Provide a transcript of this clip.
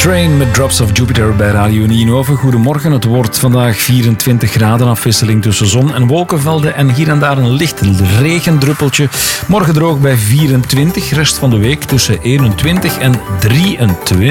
Train met Drops of Jupiter bij Radio Nienhoven. Goedemorgen, het wordt vandaag 24 graden, afwisseling tussen zon en wolkenvelden en hier en daar een licht regendruppeltje. Morgen droog bij 24, rest van de week tussen 21 en 23.